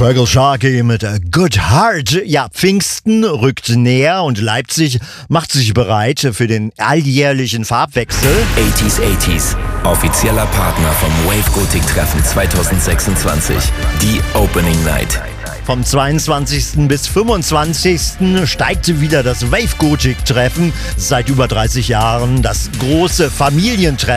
Fergal Sharkey mit Good Heart. Ja, Pfingsten rückt näher und Leipzig macht sich bereit für den alljährlichen Farbwechsel. 80s, offizieller Partner vom Wave Gothic Treffen 2026, die Opening Night. Vom 22. bis 25. steigt wieder das Wave Gothic Treffen. Seit über 30 Jahren das große Familientreffen.